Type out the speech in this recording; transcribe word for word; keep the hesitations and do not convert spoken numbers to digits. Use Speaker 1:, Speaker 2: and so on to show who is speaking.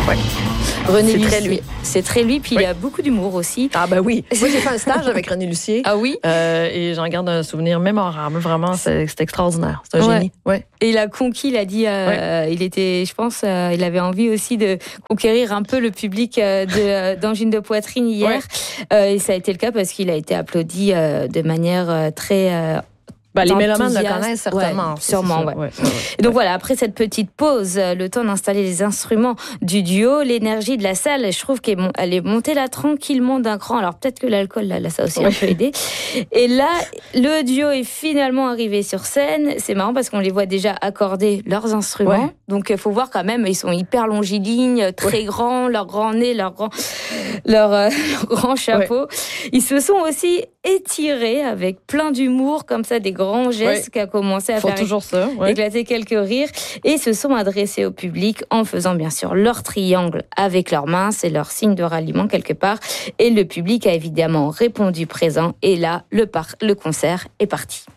Speaker 1: Ouais.
Speaker 2: René
Speaker 1: C'est
Speaker 2: Lucier.
Speaker 1: très lui.
Speaker 2: C'est très lui, puis
Speaker 1: Oui.
Speaker 2: il a beaucoup d'humour aussi.
Speaker 1: Ah ben oui. Moi, j'ai fait un stage avec René Lucier.
Speaker 2: Ah oui?
Speaker 1: Euh, et j'en garde un souvenir mémorable. Vraiment, c'est, c'est extraordinaire. C'est un
Speaker 2: Ouais.
Speaker 1: génie. Ouais.
Speaker 2: Et il a conquis, il a dit, euh, il était, je pense, euh, il avait envie aussi de conquérir un peu le public euh, de, euh, d'angine de poitrine hier.
Speaker 1: Ouais.
Speaker 2: Euh, et ça a été le cas parce qu'il a été applaudi euh, de manière euh, très... Euh,
Speaker 1: Ben, les mélomanes le
Speaker 2: enthousiaste.
Speaker 1: connaissent certainement.
Speaker 2: Ouais,
Speaker 1: Ça,
Speaker 2: sûrement,
Speaker 1: c'est
Speaker 2: ouais.
Speaker 1: sûr. Ouais, ouais, ouais.
Speaker 2: Et donc voilà, après cette petite pause, euh, le temps d'installer les instruments du duo, l'énergie de la salle, je trouve qu'elle elle est montée là tranquillement d'un cran. Alors peut-être que l'alcool, là, là ça a aussi
Speaker 1: Ouais.
Speaker 2: un peu aidé. Et là, le duo est finalement arrivé sur scène. C'est marrant parce qu'on les voit déjà accorder leurs instruments.
Speaker 1: Ouais.
Speaker 2: Donc il faut voir quand même, ils sont hyper longilignes, très
Speaker 1: Ouais.
Speaker 2: grands, leur grand nez, leur grand, leur, euh, leur grand chapeau. Ouais. Ils se sont aussi étirés avec plein d'humour, comme ça, des grands gestes, ouais. qui a commencé à
Speaker 1: Faut
Speaker 2: faire
Speaker 1: toujours ça, ouais.
Speaker 2: éclater quelques rires, et se sont adressés au public en faisant bien sûr leur triangle avec leurs mains, c'est leur signe de ralliement quelque part, et le public a évidemment répondu présent, et là, le, par- le concert est parti.